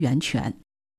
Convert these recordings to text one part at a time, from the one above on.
源泉。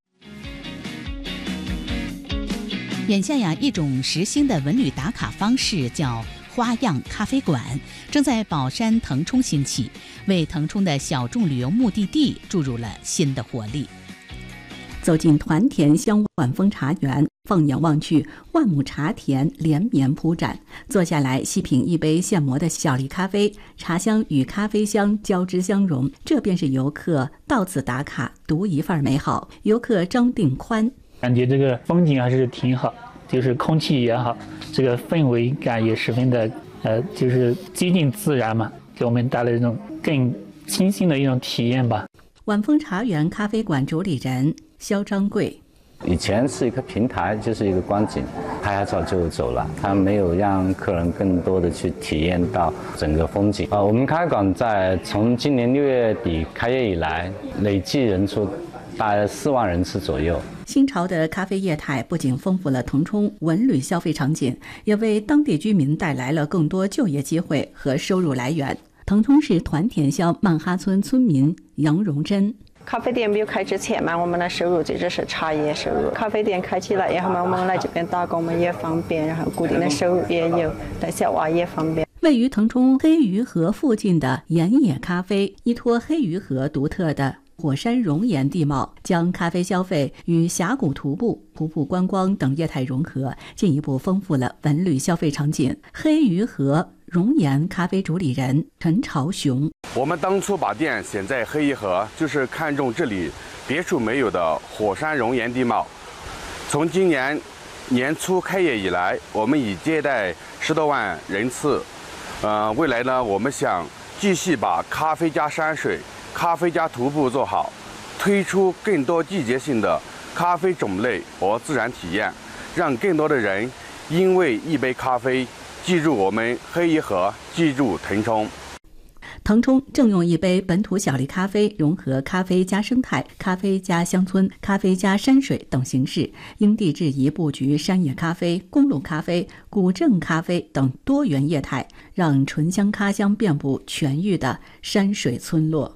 眼下呀，一种时兴的文旅打卡方式叫花样咖啡馆，正在宝山腾冲兴起，为腾冲的小众旅游目的地注入了新的活力。 走进团田乡万丰茶园，放眼望去，万亩茶田连绵铺展。坐下来细品一杯现磨的小粒咖啡，茶香与咖啡香交织相融，这便是游客到此打卡独一份美好。游客张定宽感觉这个风景还是挺好，就是空气也好，这个氛围感也十分的就是接近自然嘛，给我们带来一种更清新的一种体验吧。 万丰茶园咖啡馆主理人肖张贵， 以前是一个平台，就是一个观景，拍下照就走了，他没有让客人更多的去体验到整个风景。我们咖啡馆从今年6月底开业以来，累计人数大概4万人次左右。 新潮的咖啡业态不仅丰富了腾冲文旅消费场景，也为当地居民带来了更多就业机会和收入来源。腾冲市团田乡曼哈村村民杨荣珍， 咖啡店没有开之前嘛，我们的收入就只是茶叶收入。咖啡店开起来以后嘛，我们来这边打工嘛也方便，然后固定的收入也有，带小娃也方便。 位于腾冲黑鱼河附近的盐野咖啡，依托黑鱼河独特的火山熔岩地貌，将咖啡消费与峡谷徒步、瀑布观光等业态融合，进一步丰富了文旅消费场景。黑鱼河熔岩咖啡主理人陈朝雄， 我们当初把店选在黑鱼河，就是看中这里别处没有的火山熔岩地貌。从今年年初开业以来，我们已接待10多万人次。未来呢，我们想继续把咖啡加山水、咖啡加徒步做好，推出更多季节性的咖啡种类和自然体验，让更多的人因为一杯咖啡记住我们黑鱼河，记住腾冲。 腾冲正用一杯本土小粒咖啡融合咖啡加生态、咖啡加乡村、咖啡加山水等形式，因地制宜布局山野咖啡、公路咖啡、古镇咖啡等多元业态，让醇香咖香遍布全域的山水村落。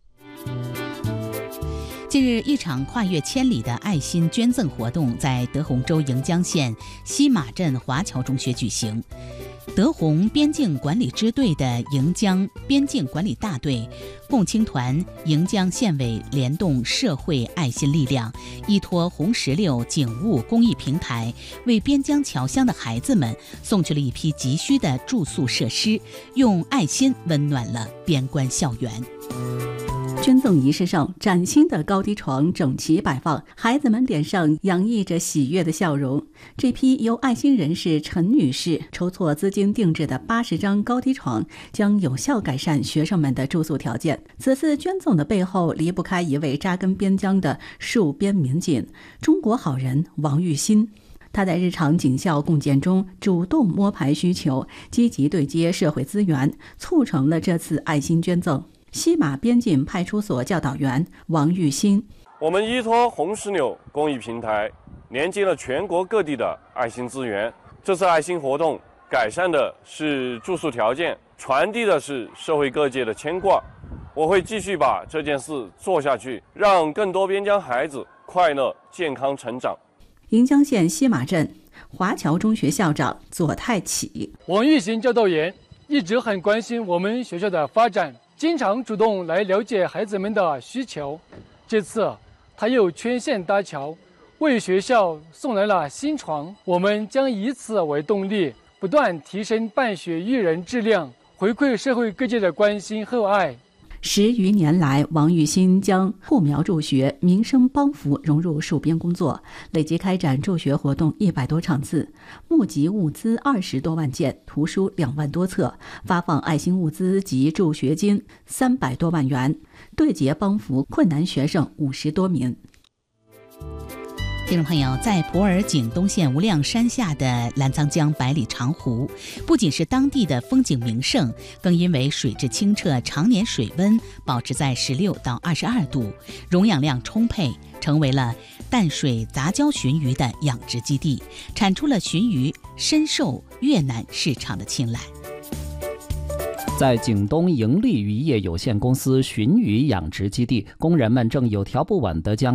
近日，一场跨越千里的爱心捐赠活动在德宏州盈江县西马镇华侨中学举行。德宏边境管理支队的盈江边境管理大队、共青团盈江县委联动社会爱心力量，依托红石榴景物公益平台，为边疆侨乡的孩子们送去了一批急需的住宿设施，用爱心温暖了边关校园。 捐赠仪式上，崭新的高低床整齐摆放，孩子们脸上洋溢着喜悦的笑容。这批由爱心人士陈女士筹措资金定制的80张高低床，将有效改善学生们的住宿条件。此次捐赠的背后，离不开一位扎根边疆的戍边民警——中国好人王玉新。他在日常警校共建中主动摸排需求，积极对接社会资源，促成了这次爱心捐赠。西马边境派出所教导员王玉新， 我们依托红石榴公益平台，连接了全国各地的爱心资源。这次爱心活动改善的是住宿条件，传递的是社会各界的牵挂。我会继续把这件事做下去，让更多边疆孩子快乐健康成长。 盈江县西马镇华侨中学校长左太启， 王玉新教导员一直很关心我们学校的发展，经常主动来了解孩子们的需求。这次他又全线搭桥，为学校送来了新床。我们将以此为动力，不断提升办学育人质量，回馈社会各界的关心和爱。 10余年来，王玉新将护苗助学、民生帮扶融入戍边工作，累计开展助学活动100多场次，募集物资20多万件，图书2万多册，发放爱心物资及助学金300多万元，对接帮扶困难学生50多名。 听众朋友，在普洱景东县无量山下的澜沧江百里长湖，不仅是当地的风景名胜，更因为水质清澈，常年水温保持在16到22度，溶氧量充沛，成为了淡水杂交鲟鱼的养殖基地，产出了鲟鱼深受越南市场的青睐。 在景东盈利渔业有限公司鲟鱼养殖基地，工人们正有条不紊地将